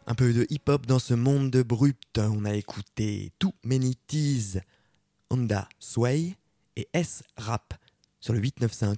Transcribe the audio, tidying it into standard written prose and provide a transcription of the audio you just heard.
Un peu de hip-hop dans ce monde de brut. On a écouté Too Many Teas, Honda Sway et S-Rap sur le 895.